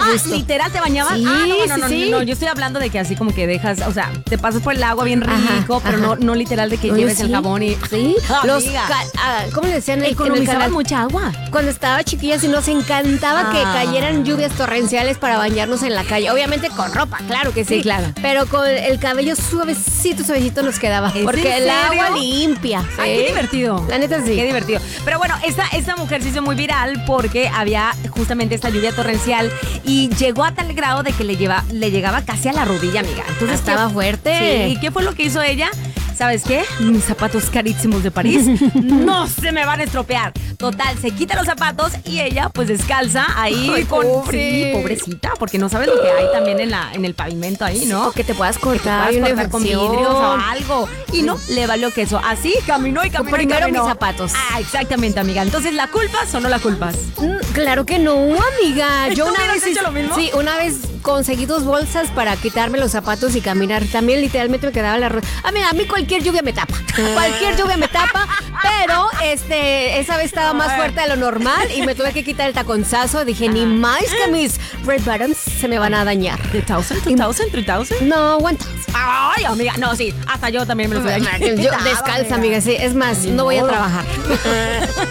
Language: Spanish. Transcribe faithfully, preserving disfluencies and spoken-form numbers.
gusto. ¿Literal te bañabas? Sí, ah, no, no, no, sí, no, sí. no, yo estoy hablando de que así como que dejas, o sea, te pasas por el agua bien rico, Ajá, pero ajá. no, no literal de que No, yo lleves sí. el jabón y... Sí, los Amiga. ca- ah, ¿cómo le decían en el, en el Economizaban canal? mucha agua. Cuando estaba chiquilla, sí nos encantaba que Ah. cayeran lluvias torrenciales para bañarnos en la calle. Obviamente con ropa, claro que sí. Sí, claro. Pero con el cabello suavecito, suavecito nos quedaba. ¿Es Porque en el serio? agua limpia. Ay, ¿sí? qué divertido. La neta sí. Qué divertido. Pero bueno, esta, esta mujer se hizo muy viral porque había justamente esta lluvia torrencial y llegó a tal grado de que le, lleva, le llegaba casi a la rodilla, amiga. Entonces Estaba ¿qué- fuerte. Sí, ¿y qué fue lo que hizo ella? ¿Sabes qué? Mis zapatos carísimos de París no se me van a estropear. Total, se quita los zapatos y ella pues descalza ahí Ay, con... pobre. Sí, pobrecita, porque no sabes lo que hay también en, la, en el pavimento ahí, ¿no? O que te puedas Que te cortar, puedas una cortar con infección. vidrios o algo. Y no, le valió queso. Así caminó y caminó y Primero caminó. mis zapatos. Ah, exactamente, amiga. Entonces, ¿la culpas o no la culpas? Mm, Claro que no, amiga. Yo ¿Tú una hubieras vez hecho lo mismo? Sí, una vez conseguí dos bolsas para quitarme los zapatos y caminar. También literalmente me quedaba la ro- A mí, a mí cualquier lluvia me tapa. Cualquier lluvia me tapa, pero este esa vez estaba más fuerte de lo normal y me tuve que quitar el taconzazo. Dije, ni más que mis red bottoms se me van a dañar. ¿De thousand, two thousand, three thousand? No, one thousand. Ay, amiga, no, sí. Hasta yo también me lo estoy Yo descalza, amiga, sí. Es más, no voy a modo. trabajar.